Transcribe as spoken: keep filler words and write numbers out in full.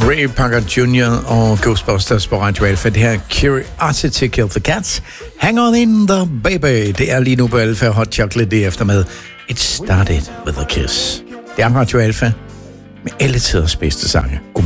Ray Parker junior og Ghostbusters på Radio Alpha. Det her Curiosity Killed the Cats. Hang on in the baby. Det er lige nu på Alpha Hot Chocolate det efter med It Started With A Kiss. Det er Radio Alpha med alle tiders bedste sange. God